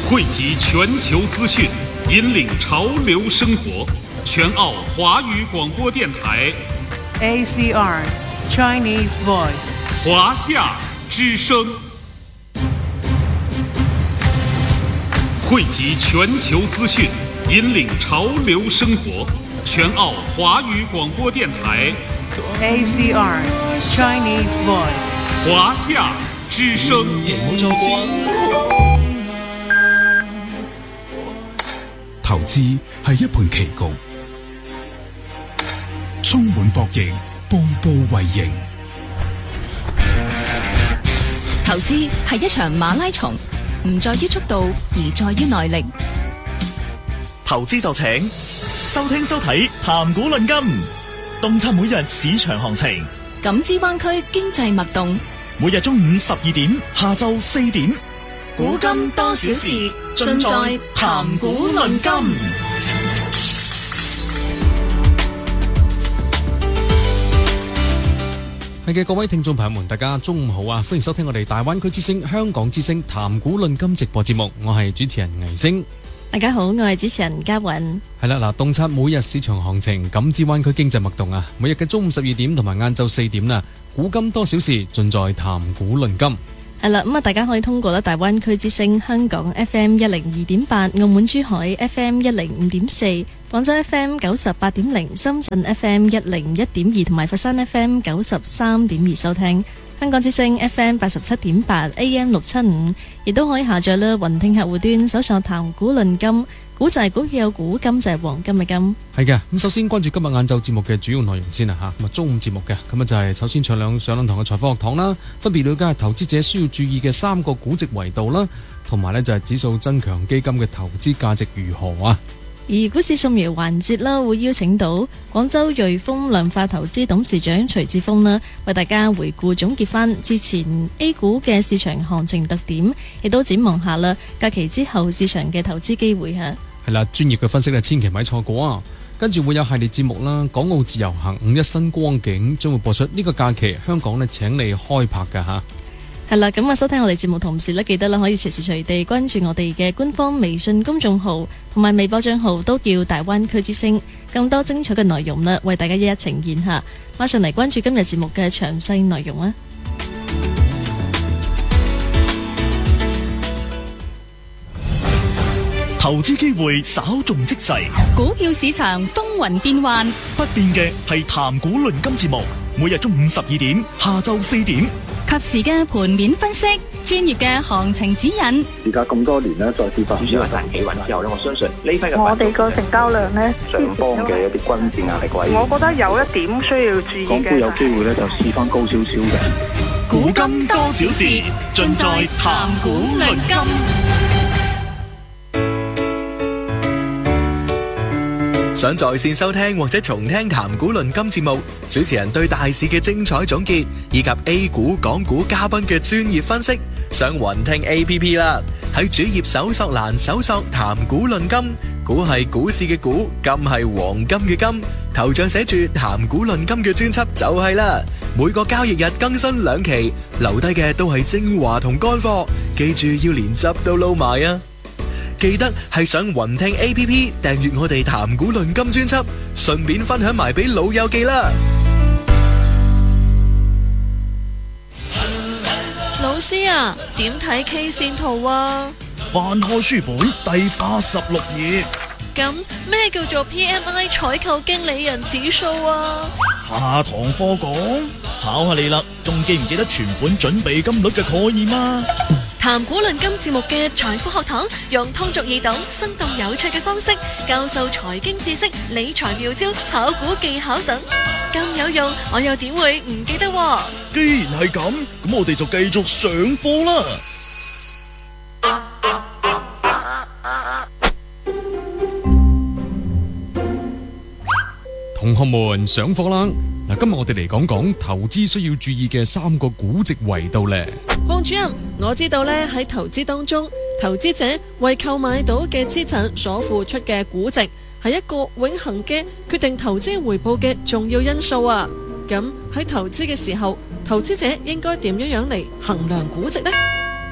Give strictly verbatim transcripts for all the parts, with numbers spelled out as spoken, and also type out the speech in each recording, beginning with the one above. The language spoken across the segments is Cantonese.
汇集全球资讯，引领潮流生活。全澳华语广播电台 A C R Chinese Voice 华夏之声，汇集全球资讯，引领潮流生活。全澳华语广播电台 A C R Chinese Voice 华夏之声。 投資係一盤棋局，充滿博弈，步步為營。 投資係一場馬拉松，唔在於速度，而在於耐力。 投資就請收聽收睇談股論金，洞察每日市場行情， 感知灣區經濟脈動。 每日中午十二點，下晝四點， 古今多少事，盡在談股論金。 係嘅，各位聽眾朋友們，大家中午好啊！歡迎收聽我哋大灣區之聲、香港之聲談股論金直播節目，我係主持人倪星。 大家好，我係主持人嘉韻。 係啦，嗱，洞察每日市場行情，感知灣區經濟脈動啊！每日嘅中午十二點同埋晏晝四點啦，古今多少事，盡在談股論金。 係啦，咁啊，大家可以通過咧大灣區之聲香港 F M 一零二點八、澳門珠海 F M 一零五點四、廣州 F M 九十八點零、深圳 F M 一零一點二同埋佛山 F M 九十三點二收聽。香港之聲 F M 八十七點八 A M 六七五，亦都可以下載咧雲聽客戶端搜索談股論金，股就係股票有股，金就係黃金嘅金。 係嘅，咁首先關注今日晏晝節目嘅主要內容先啊吓，咁啊中午節目嘅，咁啊就係首先上兩上兩堂嘅財科學堂啦，分別了解投資者需要注意嘅三個估值維度啦，同埋呢就係指數增強基金嘅投資價值如何啊。 而股市掃描環節啦，會邀請到廣州瑞豐量化投資董事長徐志峰啦，為大家回顧總結翻之前 A 股嘅市場行情特點，亦都展望下啦假期之後市場嘅投資機會嚇。 係啦，專業嘅分析咧，千祈咪錯過啊！跟住會有系列節目啦，港澳自由行五一新光景將會播出。呢個假期香港呢請你開拍㗎嚇。 係啦，咁啊收聽我哋節目同時呢，記得啦可以隨時隨地關注我哋嘅官方微信公眾號同埋微博帳號，都叫大灣區之聲，更多精彩嘅內容啦，為大家一一呈現下。馬上嚟關注今日節目嘅詳細內容啦。 投資機會稍縱即逝， 股票市場風雲變幻， 不變嘅係談股論金節目，每日中午十二點，下晝四點。 及時嘅盤面分析，專業嘅行情指引。 而家咁多年咧，再跌翻， 主要係彈企穩之後咧，我相信呢批嘅我哋個成交量咧， 上方嘅一啲均線壓力位， 我覺得有一點需要注意嘅。 港股有機會咧，就試翻高少少嘅。 古今多少事，盡在談股論金。 想在線收聽或者重聽談股論金節目，主持人對大市嘅精彩總結，以及 A 股、港股嘉賓嘅專業分析，上雲聽 A P P 啦。喺主頁搜索欄搜索談股論金，股係股市嘅股，金係黃金嘅金，頭像寫住談股論金嘅專輯就係啦。每個交易日更新兩期，留低嘅都係精華同乾貨，記住要連汁都撈埋啊！記得係上雲聽 A P P 訂閱我哋談股論金專輯，順便分享埋俾老友記啦。 老師啊，點睇 K 線圖啊？ 翻開書本第八十六頁。 咁咩叫做 P M I 採購經理人指數啊？ 下堂課講，考下你啦，仲記唔記得存款準備金率嘅概念啊？ 談股論金節目嘅財富學堂，用通俗易懂、生動有趣嘅方式教授財經知識、理財妙招、炒股技巧等，咁有用，我又點會唔記得啊？ 既然係咁，咁我哋就繼續上課啦。 同學們上課啦！嗱，今日我哋嚟講講投資需要注意嘅三個估值維度咧。 黃主任，我知道咧喺投資當中，投資者為購買到嘅資產所付出嘅估值係一個永恆嘅決定投資回報嘅重要因素啊！咁喺投資嘅時候，投資者應該點樣樣嚟衡量估值呢？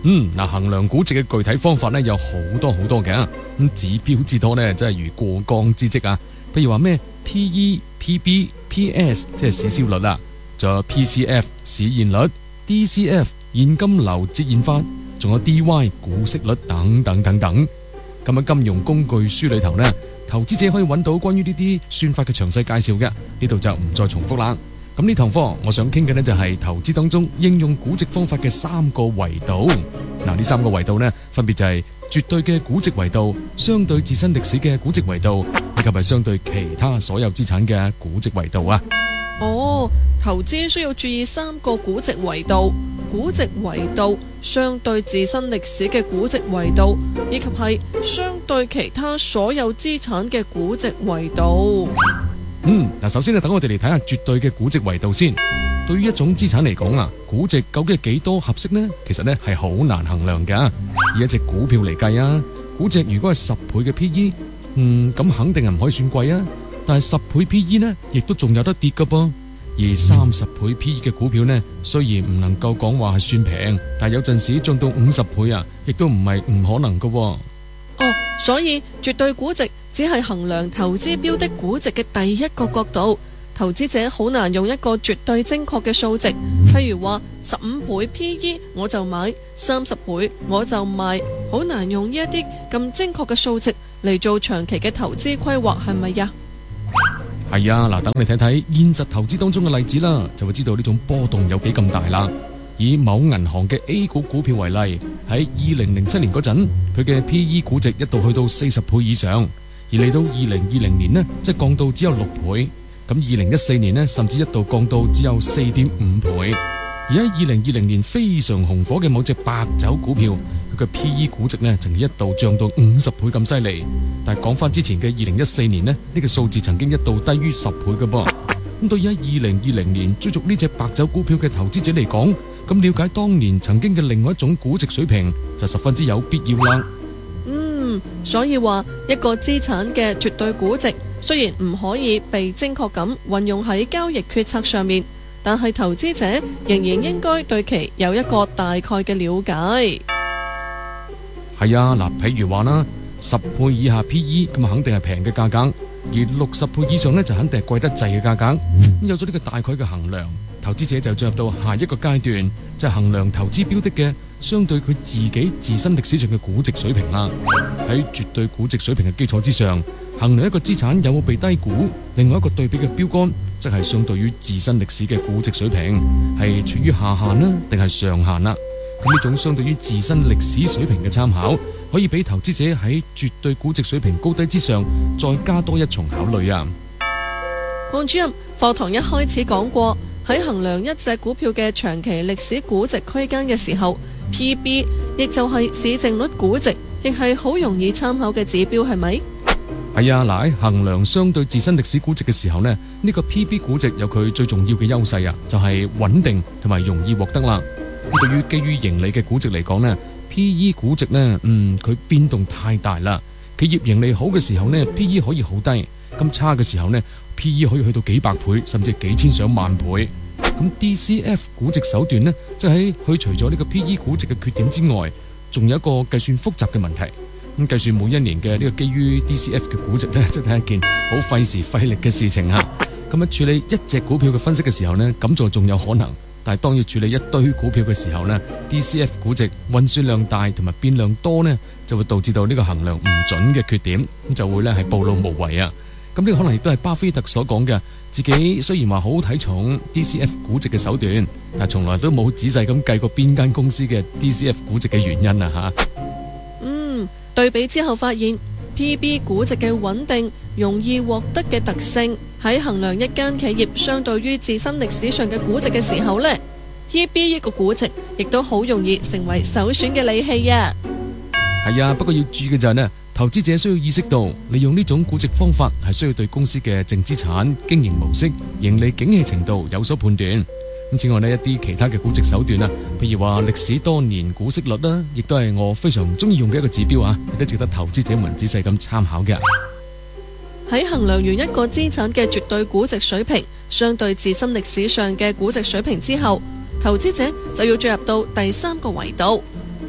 嗯，嗱，衡量估值嘅具體方法呢，有好多好多嘅，咁指標之多呢，真係如過江之鯽啊！譬如話咩 P E、P B、P S 即係市銷率啦，仲有 P C F 市現率、D C F 現金流折現法，仲有 D Y 股息率等等等等。咁喺金融工具書裏頭呢，投資者可以揾到關於呢啲算法嘅詳細介紹嘅，呢度就唔再重複啦。咁呢堂課我想傾嘅呢，就係投資當中應用估值方法嘅三個維度。嗱，呢三個維度呢，分別就係絕對嘅估值維度、相對自身歷史嘅估值維度，以及係相對其他所有資產嘅估值維度啊。 哦，投資需要注意三個估值維度：估值維度、相對自身歷史嘅估值維度，以及係相對其他所有資產嘅估值維度。 嗯，嗱，首先啊，等我哋嚟睇下絕對嘅估值維度先。對於一種資產嚟講啊，估值究竟係幾多合適呢？其實呢係好難衡量噶。以一隻股票嚟計啊，估值如果係十倍嘅 P E， 嗯，咁肯定係唔可以算貴啊。但係十倍 P E 呢，亦都仲有得跌噶噃。而三十倍 P E 嘅股票呢，雖然唔能夠講話係算平，但係有陣時漲到五十倍啊，亦都唔係唔可能噶。哦， 所以絕對估值只係衡量投資標的估值嘅第一個角度，投資者好難用一個絕對精確嘅數值，譬如話十五倍 P E 我就買，三十倍我就賣，好難用呢一啲咁精確嘅數值嚟做長期嘅投資規劃，係咪呀？ 係啊，嗱，等你睇睇現實投資當中嘅例子啦，就會知道呢種波動有幾咁大啦。以某銀行嘅 A 股股票為例，喺二零零七年嗰陣，佢嘅 P E 估值一度去到四十倍以上，而嚟到二零二零年呢，即係降到只有六倍。咁二零一四年呢，甚至一度降到只有四點五倍。而喺二零二零年非常紅火嘅某隻白酒股票，佢嘅 P E 估值呢，曾經一度漲到五十倍咁犀利。但係講翻之前嘅二零一四年呢，呢個數字曾經一度低於十倍嘅噃。咁對於喺二零二零年追逐呢隻白酒股票嘅投資者嚟講，咁了解當年曾經嘅另外一種估值水平就十分之有必要啦。 嗯，所以話一個資產嘅絕對估值雖然唔可以被精確咁運用喺交易決策上面，但係投資者仍然應該對其有一個大概嘅了解。 係啊，嗱，譬如話啦，十倍以下 P E 咁肯定係平嘅價格，而六十倍以上呢，就肯定係貴得滯嘅價格。咁有咗呢個大概嘅衡量，投資者就進入到下一個階段，就係衡量投資標的嘅相對佢自己自身歷史上嘅估值水平啦。喺絕對估值水平嘅基礎之上，衡量一個資產有冇被低估。另外一個對比嘅標杆，即係相對於自身歷史嘅估值水平，係處於下限啦，定係上限啦。咁呢種相對於自身歷史水平嘅參考，可以俾投資者喺絕對估值水平高低之上，再加多一重考慮啊。 黃主任，課堂一開始講過，喺衡量一隻股票嘅長期歷史估值區間嘅時候 ，P B 亦就係市淨率估值，亦係好容易參考嘅指標，係咪？ 係啊，嗱，喺衡量相對自身歷史估值嘅時候呢，呢、呢個 P B 估值有佢最重要嘅優勢啊，就係穩定同埋容易獲得啦。對於基於盈利嘅估值嚟講呢 P E 估值呢，嗯，佢變動太大啦。企業盈利好嘅時候呢 P E 可以好低，咁差嘅時候呢 P E 可以去到幾百倍，甚至幾千上萬倍。咁 D C F 估值手段呢，即係去除咗呢個 P E 估值嘅缺點之外，仲有一個計算複雜嘅問題。咁計算每一年嘅呢個基於 D C F 嘅估值呢，真係一件好費時費力嘅事情啊。咁喺處理一隻股票嘅分析嘅時候呢，咁就仲有可能。但係當要處理一堆股票嘅時候呢 D C F 估值運算量大同埋變量多呢，就會導致到呢個衡量唔準嘅缺點，咁就會呢係暴露無遺啊。咁呢個可能亦都係巴菲特所講嘅，自己雖然話好睇重 D C F 估值嘅手段，但係從來都冇仔細咁計過邊間公司嘅 D C F 估值嘅原因啊吓。 嗯，對比之後發現 P B 估值嘅穩定、容易獲得嘅特性，喺衡量一間企業相對於自身歷史上嘅估值嘅時候呢 P B 一個估值亦都好容易成為首選嘅利器啊。 係啊，不過要注意嘅就係呢，投資者需要意識到，利用呢種估值方法係需要對公司嘅淨資產、經營模式、盈利景氣程度有所判斷。咁此外呢，一啲其他嘅估值手段啊，譬如話歷史多年股息率啦，亦都係我非常唔中意用嘅一個指標啊，亦都值得投資者們仔細咁參考嘅。 喺衡量完一個資產嘅絕對估值水平相對自身歷史上嘅估值水平之後，投資者就要進入到第三個維度，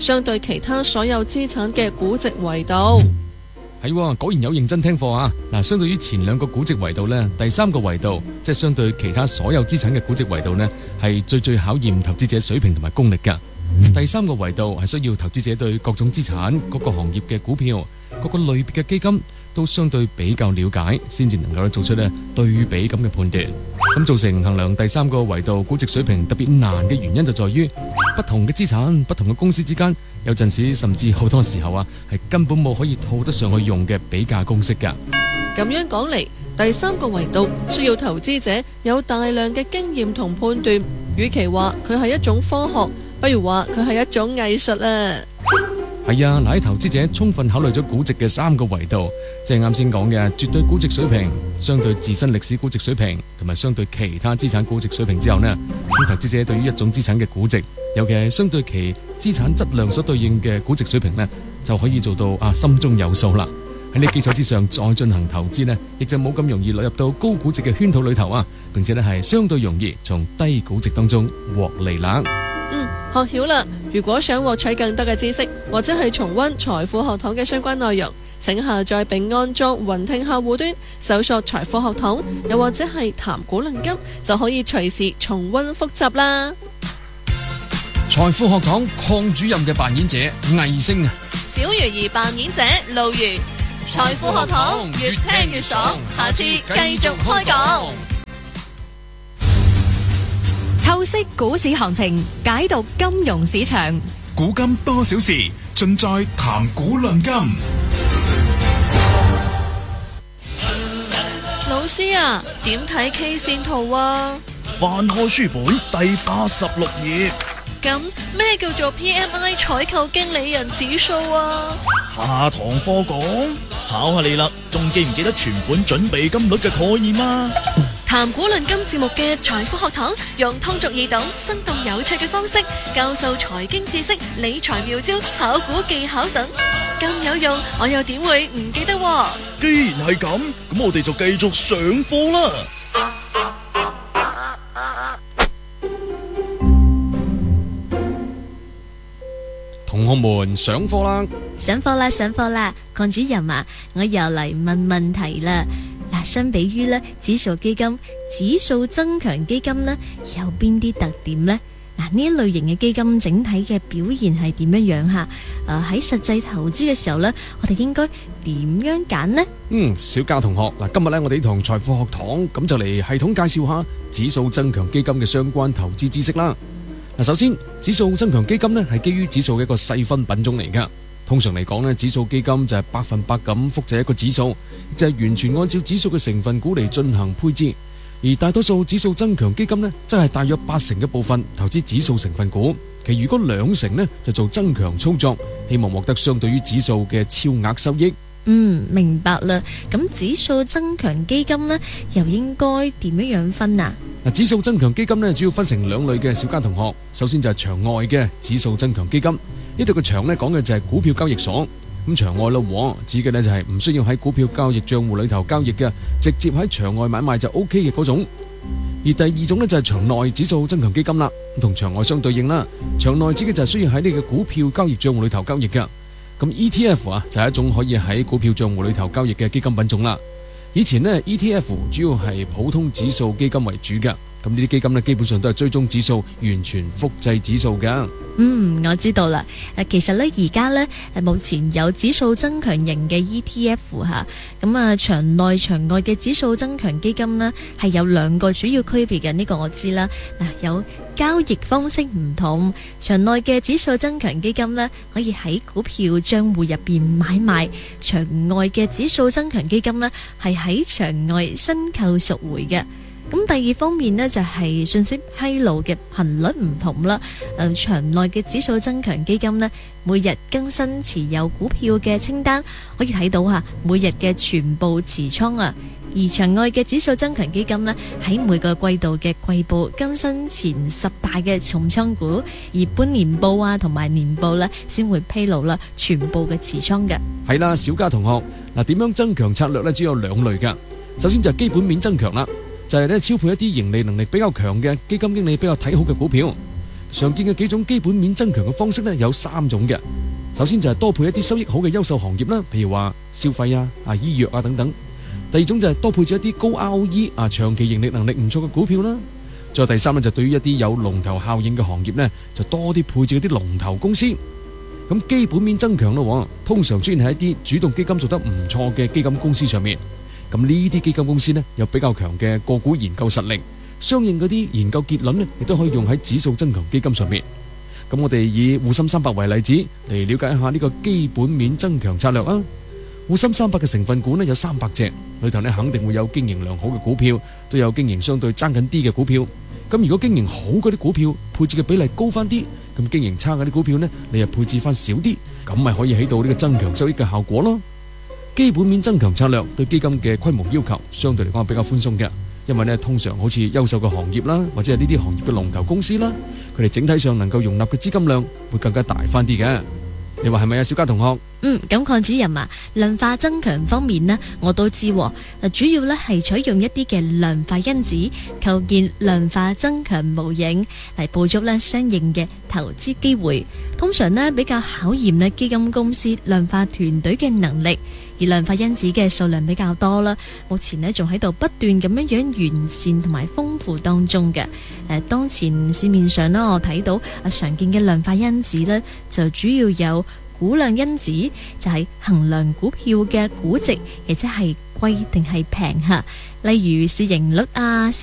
相對其他所有資產嘅估值維度。 係，果然有認真聽課啊！嗱，相對於前兩個估值維度呢，第三個維度即係相對其他所有資產嘅估值維度呢，係最最考驗投資者水平同埋功力㗎。第三個維度係需要投資者對各種資產、各個行業嘅股票、各個類別嘅基金都相對比較了解，先至能夠做出呢對比咁嘅判斷。咁造成衡量第三個維度估值水平特別難嘅原因就在於不同嘅資產、不同嘅公司之間，有陣時甚至好多時候啊，係根本冇可以套得上去用嘅比價公式㗎。 咁樣講嚟，第三個維度需要投資者有大量嘅經驗同判斷，與其話佢係一種科學，不如話佢係一種藝術啊！ 係啊，嗱，喺投資者充分考慮咗估值嘅三個維度，即係啱先講嘅絕對估值水平、相對自身歷史估值水平同埋相對其他資產估值水平之後呢，咁投資者對於一種資產嘅估值，尤其係相對其資產質量所對應嘅估值水平呢，就可以做到啊心中有數啦。喺呢基礎之上再進行投資呢，亦就冇咁容易落入到高估值嘅圈套裏頭啊，並且呢係相對容易從低估值當中獲利啦。 嗯，學曉啦！如果想獲取更多嘅知識，或者係重溫財富學堂嘅相關內容，請下載並安裝雲聽客戶端，搜索財富學堂，又或者係談股論金，就可以隨時重溫複習啦。 財富學堂鄺主任嘅扮演者魏星啊， 小魚兒扮演者路如，財富學堂越聽越爽，下次繼續開講。 透析股市行情，解讀金融市場， 古今多少事，盡在談股論金。 老師啊，點睇 K 線圖啊？ 翻開書本第八十六頁。 咁咩叫做 P M I 採購經理人指數啊？ 下堂課講，考下你啦，仲記唔記得存款準備金率嘅概念啊？ 談股論金節目嘅財富學堂，用通俗易懂、生動有趣嘅方式教授財經知識、理財妙招、炒股技巧等，咁有用，我又點會唔記得喎？ 既然係咁，咁我哋就繼續上課啦。 同學們上課啦！ 上課啦，上課啦！鄺主任啊，我又嚟問問題啦。嗱，相比於咧指數基金、指數增強基金呢，有邊啲特點呢？嗱，呢一類型嘅基金整體嘅表現係點樣樣吓？誒，喺實際投資嘅時候呢，我哋應該點樣揀呢？ 嗯，小嘉同學，嗱，今日呢，我哋同財富學堂咁就嚟系統介紹下指數增強基金嘅相關投資知識啦。嗱，首先，指數增強基金呢係基於指數嘅一個細分品種嚟噶。通常嚟講呢，指數基金就係百分百咁複製一個指數，就係完全按照指數嘅成分股嚟進行配置。而大多數指數增強基金呢，則係大約八成嘅部分投資指數成分股，其餘嗰兩成呢就做增強操作，希望獲得相對於指數嘅超額收益。 嗯，明白啦。咁指數增強基金呢，又應該點樣樣分啊？ 嗱，指數增強基金呢，主要分成兩類嘅小家同學。首先就係場外嘅指數增強基金，呢度嘅場呢講嘅就係股票交易所。咁場外咯，指嘅呢就係唔需要喺股票交易賬戶裏頭交易嘅，直接喺場外買賣就 O K 嘅嗰種。而第二種呢，就係場內指數增強基金啦，同場外相對應啦。場內指嘅就係需要喺你嘅股票交易賬戶裏頭交易嘅。咁 E T F 啊，就係一種可以喺股票賬戶裏頭交易嘅基金品種啦。以前呢 E T F 主要係普通指數基金為主嘅，咁呢啲基金呢基本上都係追蹤指數，完全複製指數嘅。 嗯，我知道啦。誒，其實呢而家呢，誒目前有指數增強型嘅 E T F 吓，咁啊場內場外嘅指數增強基金呢係有兩個主要區別嘅，呢個我知啦。嗱，有交易方式唔同，場內嘅指數增強基金呢可以喺股票賬戶入邊買賣，場外嘅指數增強基金呢係喺場外申購贖回嘅。咁第二方面呢，就係信息披露嘅頻率唔同啦。誒，場內嘅指數增強基金呢，每日更新持有股票嘅清單，可以睇到吓每日嘅全部持倉啊。而場外嘅指數增強基金呢，喺每個季度嘅季報更新前十大嘅重倉股，而半年報啊同埋年報呢，先會披露啦全部嘅持倉嘅。 係啦，小嘉同學，嗱，點樣增強策略呢？主要有兩類噶。首先就係基本面增強啦。就係咧，超配一啲盈利能力比較強嘅基金經理比較睇好嘅股票。 常見嘅幾種基本面增強嘅方式呢，有三種嘅。首先就係多配一啲收益好嘅優秀行業啦，譬如話消費啊、啊醫藥啊等等。第二種就係多配置一啲高 R O E 啊、長期盈利能力唔錯嘅股票啦。再第三呢，就對於一啲有龍頭效應嘅行業呢，就多啲配置嗰啲龍頭公司。咁基本面增強咯，通常出現喺一啲主動基金做得唔錯嘅基金公司上面。咁呢啲基金公司呢，有比較強嘅個股研究實力，相應嗰啲研究結論呢，亦都可以用喺指數增強基金上面。咁我哋以滬深三百為例子嚟了解一下呢個基本面增強策略啊。滬深三百嘅成分股呢，有三百隻，裏頭呢肯定會有經營良好嘅股票，都有經營相對爭緊啲嘅股票。咁如果經營好嗰啲股票配置嘅比例高翻啲，咁經營差嗰啲股票呢，你又配置翻少啲，咁咪可以起到呢個增強收益嘅效果咯。基本面增強策略對基金嘅規模要求相對嚟講係比較寬鬆嘅，因為呢通常好似優秀嘅行業啦，或者係呢啲行業嘅龍頭公司啦，佢哋整體上能夠容納嘅資金量會更加大翻啲嘅。你話係咪啊，小嘉同學？ 嗯，咁鄺主任啊，量化增強方面呢，我都知，主要呢係採用一啲嘅量化因子，構建量化增強模型嚟捕捉呢相應嘅投資機會。通常呢比較考驗呢基金公司量化團隊嘅能力，而量化因子嘅數量比較多啦。目前呢仲喺度不斷咁樣樣完善同埋豐富當中嘅。誒，當前市面上呢，我睇到啊常見嘅量化因子呢，就主要有估量因子，就係衡量股票嘅估值，亦即係貴定係平吓，例如市盈率啊。